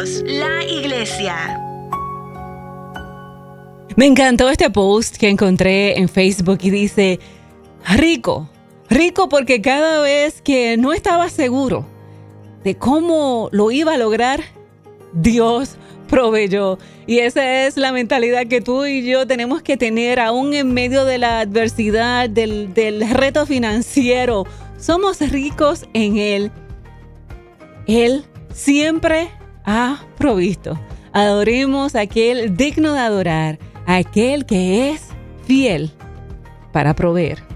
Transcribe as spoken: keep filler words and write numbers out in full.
Somos la iglesia. Me encantó este post que encontré en Facebook y dice, rico, rico porque cada vez que no estaba seguro de cómo lo iba a lograr, Dios proveyó. Y esa es la mentalidad que tú y yo tenemos que tener aún en medio de la adversidad, del, del reto financiero. Somos ricos en Él. Él siempre ha provisto. Adoremos a aquel digno de adorar, a aquel que es fiel para proveer.